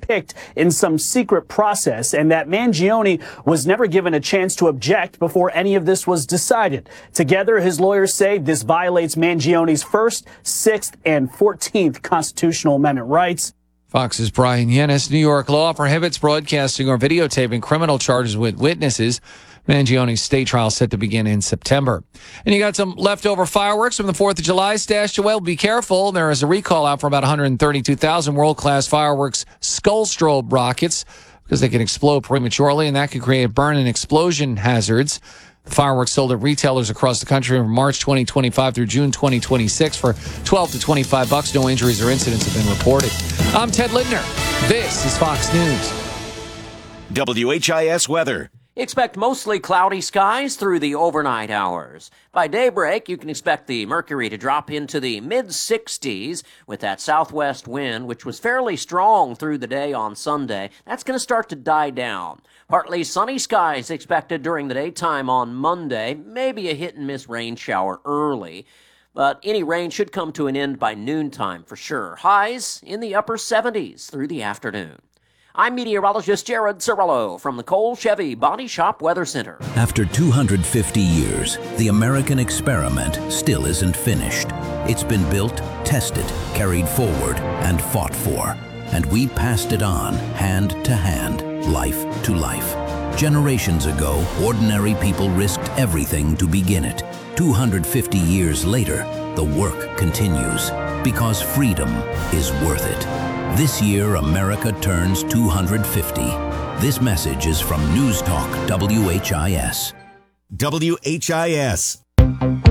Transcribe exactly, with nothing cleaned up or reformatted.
picked in some secret process and that Mangione was never given a chance to object before any of this was decided. Together, his lawyers say this violates Mangione's First, Sixth, and Fourteenth Constitutional Amendment rights. Fox's Brian Yennis. New York law prohibits broadcasting or videotaping criminal charges with witnesses. Mangione's state trial set to begin in September. And you got some leftover fireworks from the fourth of July stashed away. Well, be careful. There is a recall out for about one hundred thirty-two thousand world-class fireworks skull strobe rockets because they can explode prematurely, and that could create burn and explosion hazards. The fireworks sold at retailers across the country from March twenty twenty-five through June twenty twenty-six for twelve to twenty-five bucks. No injuries or incidents have been reported. I'm Ted Lindner. This is Fox News. W H I S weather. Expect mostly cloudy skies through the overnight hours. By daybreak, you can expect the mercury to drop into the mid sixties with that southwest wind, which was fairly strong through the day on Sunday. That's going to start to die down. Partly sunny skies expected during the daytime on Monday, maybe a hit-and-miss rain shower early. But any rain should come to an end by noontime for sure. Highs in the upper seventies through the afternoon. I'm meteorologist Jared Cirillo from the Cole Chevy Body Shop Weather Center. After two hundred fifty years, the American experiment still isn't finished. It's been built, tested, carried forward, and fought for. And we passed it on, hand to hand, life to life. Generations ago, ordinary people risked everything to begin it. two hundred fifty years later, the work continues, because freedom is worth it. This year, America turns two hundred fifty. This message is from News Talk W H I S. W H I S.